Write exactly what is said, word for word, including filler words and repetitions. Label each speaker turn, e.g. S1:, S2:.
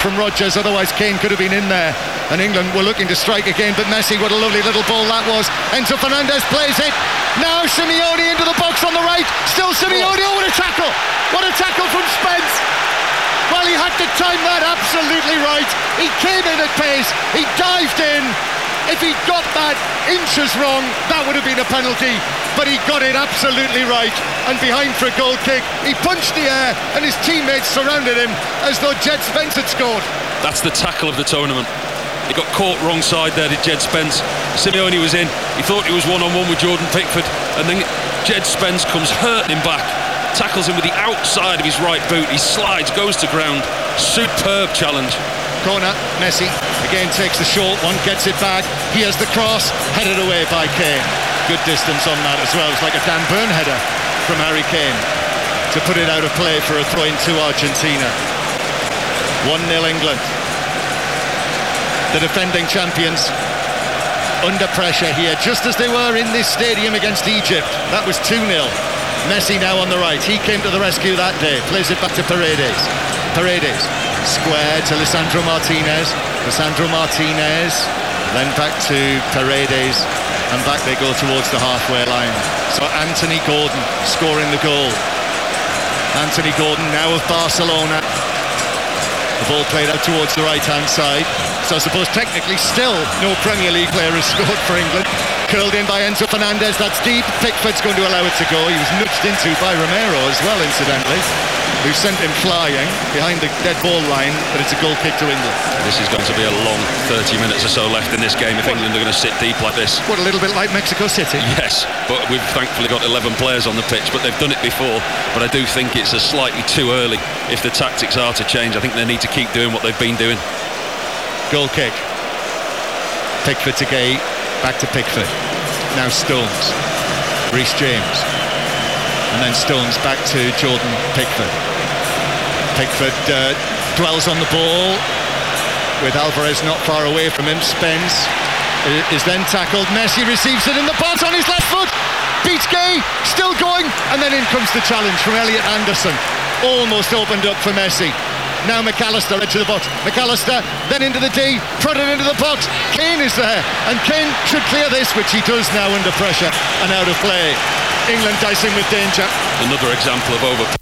S1: from Rodgers, otherwise Kane could have been in there, and England were looking to strike again. But Messi, what a lovely little ball that was. Enzo Fernandez plays it. Now Simeone into the box on the right. Still Simeone. Oh, what a tackle! What a tackle from Spence! Well, he had to time that absolutely right. He came in at pace. He dived in. If he got that inches wrong, that would have been a penalty. But he got it absolutely right. And behind for a goal kick, he punched the air, and his teammates surrounded him as though Jed Spence had scored.
S2: That's the tackle of the tournament. He got caught wrong side there, did Jed Spence. Simeone was in. He thought he was one-on-one with Jordan Pickford, and then Jed Spence comes hurting him back, tackles him with the outside of his right boot. He slides, goes to ground. Superb challenge.
S1: Corner, Messi again takes the short one, gets it back. He has the cross, headed away by Kane. Good distance on that as well. It's like a Dan Burn header from Harry Kane to put it out of play for a throw-in to Argentina. one nil England. The defending champions under pressure here, just as they were in this stadium against Egypt. That was two nil. Messi now on the right. He came to the rescue that day. Plays it back to Paredes. Paredes. Square to Lisandro Martinez. Lisandro Martinez. Then back to Paredes. And back they go towards the halfway line. So Anthony Gordon scoring the goal. Anthony Gordon now of Barcelona. The ball played out towards the right-hand side. So I suppose technically still no Premier League player has scored for England. Curled in by Enzo Fernandez, that's deep. Pickford's going to allow it to go. He was nudged into by Romero as well, incidentally, who sent him flying behind the dead ball line, but it's a goal kick to England.
S2: This is going to be a long thirty minutes or so left in this game if England are going to sit deep like this.
S1: What, a little bit like Mexico City?
S2: Yes, but we've thankfully got eleven players on the pitch, but they've done it before. But I do think it's a slightly too early if the tactics are to change. I think they need to keep doing what they've been doing.
S1: Goal kick. Pickford to Gay, back to Pickford. Now Stones. Reece James. And then Stones back to Jordan Pickford. Pickford uh, dwells on the ball with Alvarez not far away from him. Spence is then tackled. Messi receives it in the box on his left foot. Beats Gay, still going, and then in comes the challenge from Elliot Anderson. Almost opened up for Messi. Now McAllister edge of the box. McAllister then into the D, prodded into the box. Kane is there, and Kane should clear this, which he does now under pressure and out of play. England dicing with danger.
S2: Another example of over